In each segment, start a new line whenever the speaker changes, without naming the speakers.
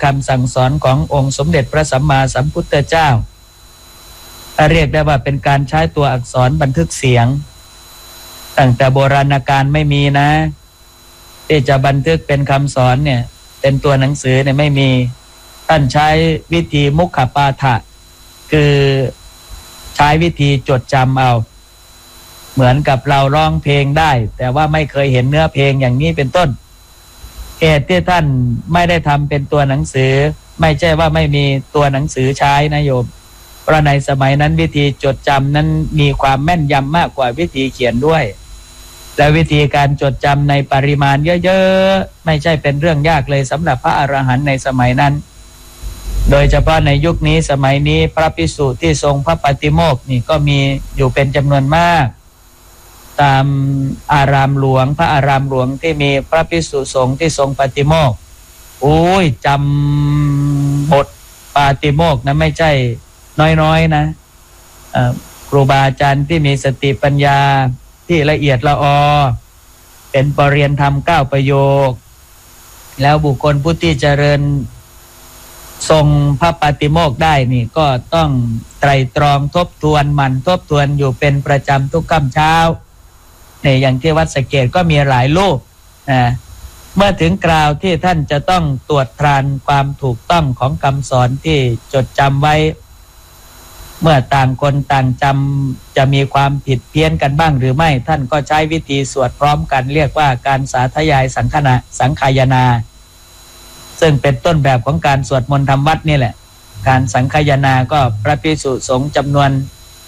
ำสั่งสอนขององค์สมเด็จพระสัมมาสัมพุทธเจ้าเรียกได้ว่าเป็นการใช้ตัวอักษรบันทึกเสียงตั้งแต่โบราณกาลไม่มีนะที่จะบันทึกเป็นคำสอนเนี่ยเป็นตัวหนังสือเนี่ยไม่มีท่านใช้วิธีมุขปาฐะคือใช้วิธีจดจำเอาเหมือนกับเราร้องเพลงได้แต่ว่าไม่เคยเห็นเนื้อเพลงอย่างนี้เป็นต้นเหตุที่ท่านไม่ได้ทำเป็นตัวหนังสือไม่ใช่ว่าไม่มีตัวหนังสือใช้นะโยมเพราะในสมัยนั้นวิธีจดจำนั้นมีความแม่นยำมากกว่าวิธีเขียนด้วยและวิธีการจดจำในปริมาณเยอะๆไม่ใช่เป็นเรื่องยากเลยสำหรับพระอรหันต์ในสมัยนั้นโดยเฉพาะในยุคนี้สมัยนี้พระภิกษุที่ทรงพระปฏิโมกข์นี่ก็มีอยู่เป็นจำนวนมากตามอารามหลวงพระอารามหลวงที่มีพระภิกษุสงฆ์ที่ทรงปฏิโมกข์โอ้ยจำบทปาติโมกข์นะไม่ใช่น้อยๆนะครูบาอาจารย์ที่มีสติปัญญาที่ละเอียดละออเป็นปรริยนธรรม9ประโยคแล้วบุคคลผู้ที่เจริญทรงพระปาติโมกข์ได้นี่ก็ต้องไตร่ตรองทบทวนมันทบทวนอยู่เป็นประจำทุกค่ำเช้าเนี่ยอย่างที่วัดสะเกษก็มีหลายรูปเมื่อถึงคราวที่ท่านจะต้องตรวจทานความถูกต้องของคำสอนที่จดจำไว้เมื่อต่างคนต่างจำจะมีความผิดเพี้ยนกันบ้างหรือไม่ท่านก็ใช้วิธีสวดพร้อมกันเรียกว่าการสาธยายสังคายนาซึ่งเป็นต้นแบบของการสวดมนต์ทำวัดนี่แหละการสังคายนาก็พระภิกษุสงฆ์จำนวน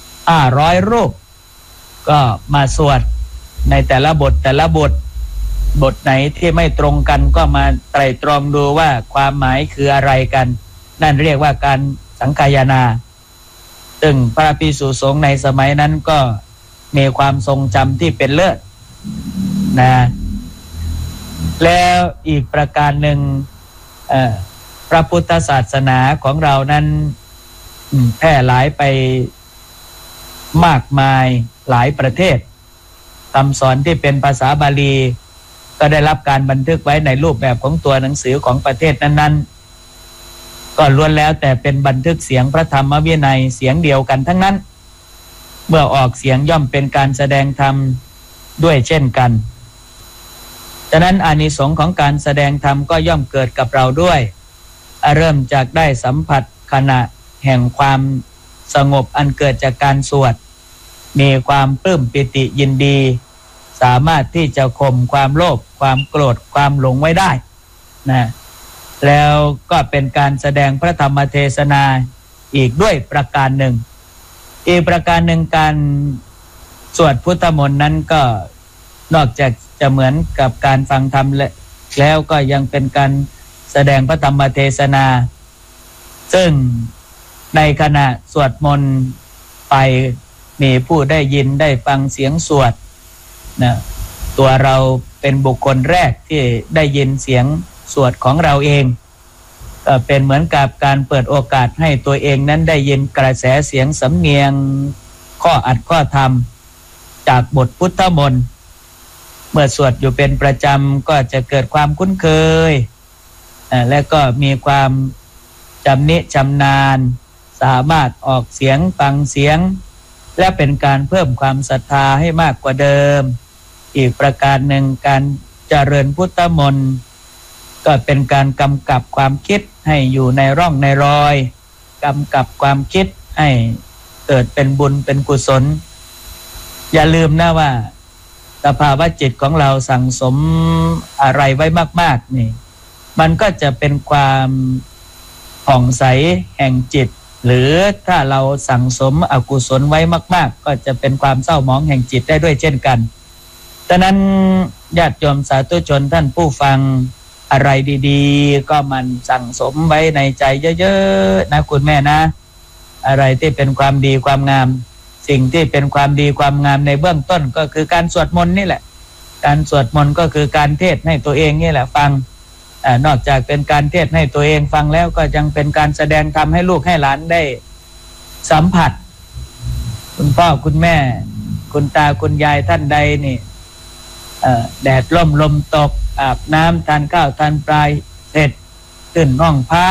500รูปก็มาสวดในแต่ละบทบทไหนที่ไม่ตรงกันก็มาไตร่ตรองดูว่าความหมายคืออะไรกันนั่นเรียกว่าการสังคายนาซึ่งพระภิกษุสงฆ์ในสมัยนั้นก็มีความทรงจำที่เป็นเลิศนะแล้วอีกประการหนึ่งพระพุทธศาสนาของเรานั้นแพร่หลายไปมากมายหลายประเทศคำสอนที่เป็นภาษาบาลีก็ได้รับการบันทึกไว้ในรูปแบบของตัวหนังสือของประเทศนั้นๆก็ล้วนแล้วแต่เป็นบันทึกเสียงพระธรรมวินัยเสียงเดียวกันทั้งนั้นเมื่อออกเสียงย่อมเป็นการแสดงธรรมด้วยเช่นกันฉะนั้นอานิสงส์ของการแสดงธรรมก็ย่อมเกิดกับเราด้วยเริ่มจากได้สัมผัสขณะแห่งความสงบอันเกิดจากการสวดมีความปลื้มปิติยินดีสามารถที่จะข่มความโลภความโกรธความหลงไว้ได้นะแล้วก็เป็นการแสดงพระธรรมเทศนาอีกด้วยประการหนึ่งอีกประการหนึ่งการสวดพุทธมนต์นั้นก็นอกจากจะเหมือนกับการฟังธรรมแล้วก็ยังเป็นการแสดงพระธรรมเทศนาซึ่งในขณะสวดมนต์ไปมีผู้ได้ยินได้ฟังเสียงสวดนะตัวเราเป็นบุคคลแรกที่ได้ยินเสียงสวดของเราเองก็เป็นเหมือนกับการเปิดโอกาสให้ตัวเองนั้นได้ยินกระแสเสียงสำเนียงข้ออัดข้อธรรมจากบทพุทธมนต์เมื่อสวดอยู่เป็นประจำก็จะเกิดความคุ้นเคยและก็มีความจำนิชำนาญสามารถออกเสียงฟังเสียงและเป็นการเพิ่มความศรัทธาให้มากกว่าเดิมอีกประการหนึ่งการเจริญพุทธมนต์ก็เป็นการกำกับความคิดให้อยู่ในร่องในรอยกำกับความคิดให้เกิดเป็นบุญเป็นกุศลอย่าลืมนะว่าสภาวะจิตของเราสั่งสมอะไรไว้มากๆนี่มันก็จะเป็นความผ่องใสแห่งจิตหรือถ้าเราสั่งสมอกุศลไว้มากๆก็จะเป็นความเศร้าหมองแห่งจิตได้ด้วยเช่นกันดังนั้นญาติโยมสาธุชนท่านผู้ฟังอะไรดีๆก็มันสั่งสมไว้ในใจเยอะๆนะคุณแม่นะอะไรที่เป็นความดีความงามสิ่งที่เป็นความดีความงามในเบื้องต้นก็คือการสวดมนต์นี่แหละการสวดมนต์ก็คือการเทศน์ให้ตัวเองนี่แหละฟังนอกจากเป็นการเทศน์ให้ตัวเองฟังแล้วก็ยังเป็นการแสดงธรรมให้ลูกให้หลานได้สัมผัสคุณพ่อคุณแม่คุณตาคุณยายท่านใดนี่แดดร่มลมตกอาบน้ำทานข้าวทานปลาเสร็จขึ้นห้องพัก